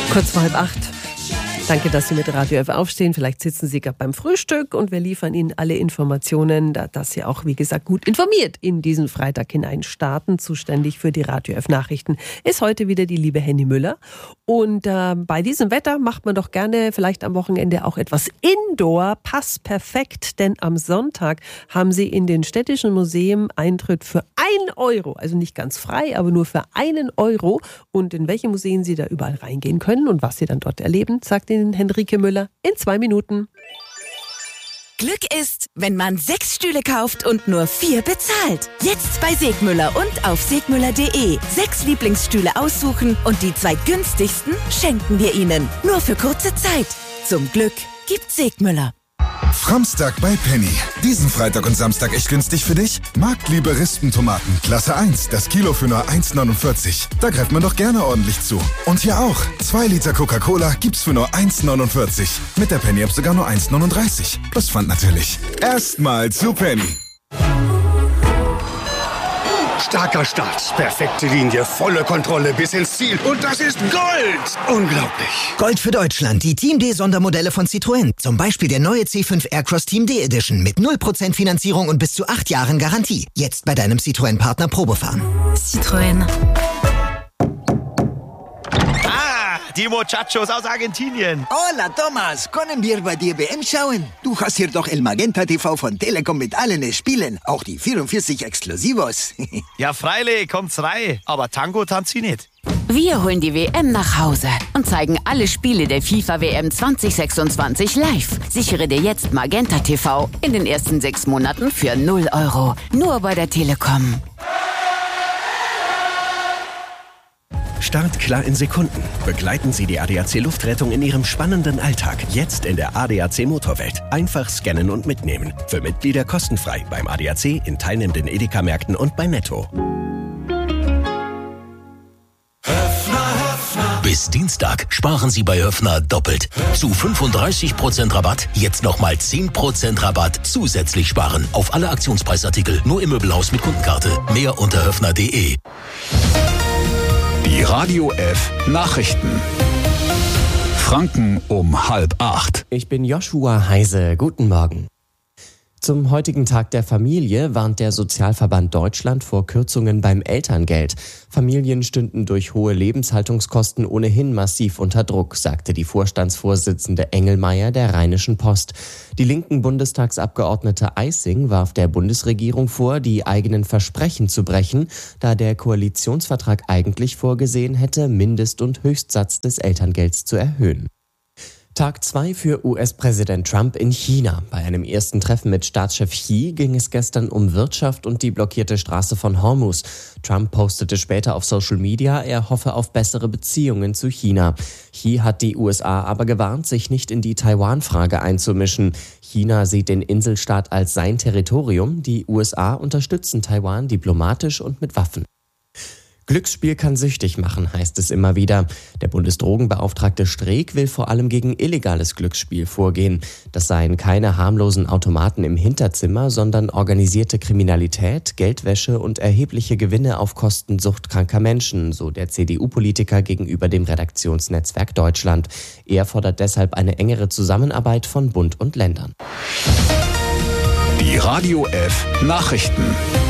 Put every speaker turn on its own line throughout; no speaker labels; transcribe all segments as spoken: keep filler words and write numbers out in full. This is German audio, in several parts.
Kurz vor halb acht. Danke, dass Sie mit Radio F aufstehen. Vielleicht sitzen Sie gerade beim Frühstück und wir liefern Ihnen alle Informationen, dass Sie auch, wie gesagt, gut informiert in diesen Freitag hinein starten. Zuständig für die Radio F Nachrichten ist heute wieder die liebe Henny Müller. Und äh, bei diesem Wetter macht man doch gerne vielleicht am Wochenende auch etwas Indoor. Passt perfekt, denn am Sonntag haben Sie in den städtischen Museen Eintritt für ein Euro. Also nicht ganz frei, aber nur für einen Euro. Und in welche Museen Sie da überall reingehen können und was Sie dann dort erleben, sagt Ihnen Henrike Müller in zwei Minuten.
Glück ist, wenn man sechs Stühle kauft und nur vier bezahlt. Jetzt bei Segmüller und auf segmüller punkt de. Sechs Lieblingsstühle aussuchen und die zwei günstigsten schenken wir Ihnen. Nur für kurze Zeit. Zum Glück gibt Segmüller.
Framstag bei Penny. Diesen Freitag und Samstag echt günstig für dich? Marktliebe Rispentomaten. Klasse eins. Das Kilo für nur eins neunundvierzig. Da greift man doch gerne ordentlich zu. Und hier auch. zwei Liter Coca-Cola gibt's für nur eins neunundvierzig. Mit der Penny-App sogar nur eins neununddreißig. Plus Pfand natürlich. Erstmal zu Penny.
Starker Start, perfekte Linie, volle Kontrolle bis ins Ziel. Und das ist Gold! Unglaublich.
Gold für Deutschland, die Team D-Sondermodelle von Citroën. Zum Beispiel der neue C fünf Aircross Team D Edition mit null Prozent Finanzierung und bis zu acht Jahren Garantie. Jetzt bei deinem Citroën-Partner Probefahren.
Citroën.
Die Muchachos aus Argentinien.
Hola, Thomas. Können wir bei dir W M schauen? Du hast hier doch El Magenta T V von Telekom mit allen Spielen. Auch die vierundvierzig Exklusivos.
Ja, freilich, kommt's rein. Aber Tango tanzt sie nicht.
Wir holen die W M nach Hause und zeigen alle Spiele der FIFA W M zwanzig sechsundzwanzig live. Sichere dir jetzt Magenta T V in den ersten sechs Monaten für null Euro. Nur bei der Telekom.
Start klar in Sekunden. Begleiten Sie die A D A C Luftrettung in Ihrem spannenden Alltag. Jetzt in der A D A C Motorwelt. Einfach scannen und mitnehmen. Für Mitglieder kostenfrei beim A D A C, in teilnehmenden Edeka-Märkten und bei Netto.
Bis Dienstag sparen Sie bei Höffner doppelt. Zu fünfunddreißig Prozent Rabatt, jetzt nochmal zehn Prozent Rabatt zusätzlich sparen. Auf alle Aktionspreisartikel, nur im Möbelhaus mit Kundenkarte. Mehr unter höffner punkt de.
Die Radio F Nachrichten. Franken um halb acht.
Ich bin Joshua Heise. Guten Morgen. Zum heutigen Tag der Familie warnt der Sozialverband Deutschland vor Kürzungen beim Elterngeld. Familien stünden durch hohe Lebenshaltungskosten ohnehin massiv unter Druck, sagte die Vorstandsvorsitzende Engelmeier der Rheinischen Post. Die linken Bundestagsabgeordnete Eissing warf der Bundesregierung vor, die eigenen Versprechen zu brechen, da der Koalitionsvertrag eigentlich vorgesehen hätte, Mindest- und Höchstsatz des Elterngelds zu erhöhen. Tag zwei für U S-Präsident Trump in China. Bei einem ersten Treffen mit Staatschef Xi ging es gestern um Wirtschaft und die blockierte Straße von Hormuz. Trump postete später auf Social Media, er hoffe auf bessere Beziehungen zu China. Xi hat die U S A aber gewarnt, sich nicht in die Taiwan-Frage einzumischen. China sieht den Inselstaat als sein Territorium. Die U S A unterstützen Taiwan diplomatisch und mit Waffen. Glücksspiel kann süchtig machen, heißt es immer wieder. Der Bundesdrogenbeauftragte Streeck will vor allem gegen illegales Glücksspiel vorgehen. Das seien keine harmlosen Automaten im Hinterzimmer, sondern organisierte Kriminalität, Geldwäsche und erhebliche Gewinne auf Kosten suchtkranker Menschen, so der C D U-Politiker gegenüber dem Redaktionsnetzwerk Deutschland. Er fordert deshalb eine engere Zusammenarbeit von Bund und Ländern.
Die Radio F Nachrichten.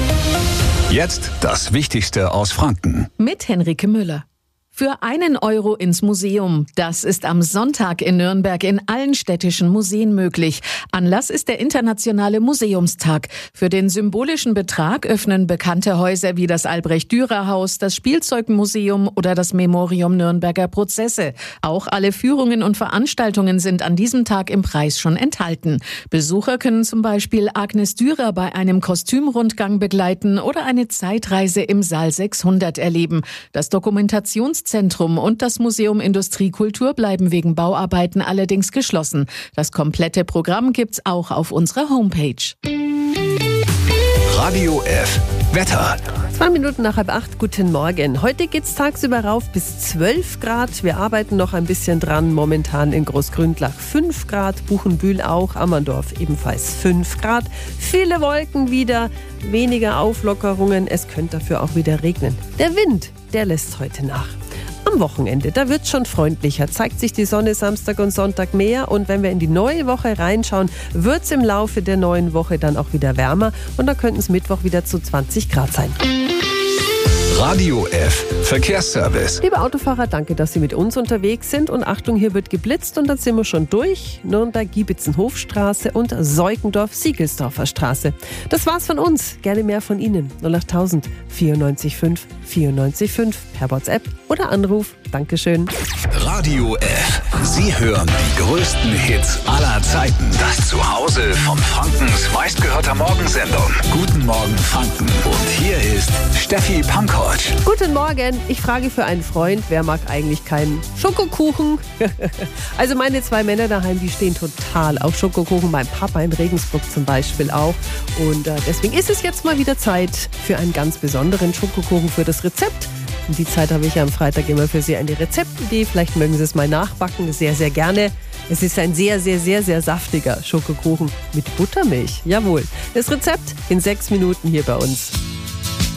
Jetzt das Wichtigste aus Franken.
Mit Henrike Müller. Für einen Euro ins Museum. Das ist am Sonntag in Nürnberg in allen städtischen Museen möglich. Anlass ist der Internationale Museumstag. Für den symbolischen Betrag öffnen bekannte Häuser wie das Albrecht-Dürer-Haus, das Spielzeugmuseum oder das Memorium Nürnberger Prozesse. Auch alle Führungen und Veranstaltungen sind an diesem Tag im Preis schon enthalten. Besucher können zum Beispiel Agnes Dürer bei einem Kostümrundgang begleiten oder eine Zeitreise im Saal sechshundert erleben. Das Dokumentations Zentrum und das Museum Industriekultur bleiben wegen Bauarbeiten allerdings geschlossen. Das komplette Programm gibt's auch auf unserer Homepage.
Radio F Wetter.
Zwei Minuten nach halb acht, guten Morgen. Heute geht's tagsüber rauf bis zwölf Grad. Wir arbeiten noch ein bisschen dran. Momentan in Großgründlach fünf Grad, Buchenbühl auch, Ammerndorf ebenfalls fünf Grad. Viele Wolken wieder, weniger Auflockerungen. Es könnte dafür auch wieder regnen. Der Wind, der lässt heute nach. am Wochenende. Da wird es schon freundlicher, zeigt sich die Sonne Samstag und Sonntag mehr und wenn wir in die neue Woche reinschauen, wird es im Laufe der neuen Woche dann auch wieder wärmer und da könnten es Mittwoch wieder zu zwanzig Grad sein.
Radio F Verkehrsservice.
Liebe Autofahrer, danke, dass Sie mit uns unterwegs sind. Und Achtung, hier wird geblitzt und dann sind wir schon durch. Nürnberg-Giebitzenhofstraße und Seukendorf-Siegelsdorfer Straße. Das war's von uns. Gerne mehr von Ihnen. null acht tausend vierundneunzig fünf vierundneunzig fünf per WhatsApp oder Anruf. Dankeschön.
Radio F. Sie hören die größten Hits aller Zeiten. Das Zuhause von Frankens meistgehörter Morgensendung. Guten Morgen Franken. Und hier ist Steffi Pankovic.
Guten Morgen. Ich frage für einen Freund, wer mag eigentlich keinen Schokokuchen? Also meine zwei Männer daheim, die stehen total auf Schokokuchen. Mein Papa in Regensburg zum Beispiel auch. Und äh, deswegen ist es jetzt mal wieder Zeit für einen ganz besonderen Schokokuchen, für das Rezept. Um die Zeit habe ich ja am Freitag immer für Sie eine Rezeptidee. Vielleicht mögen Sie es mal nachbacken, sehr, sehr gerne. Es ist ein sehr, sehr, sehr, sehr saftiger Schokokuchen mit Buttermilch. Jawohl. Das Rezept in sechs Minuten hier bei uns.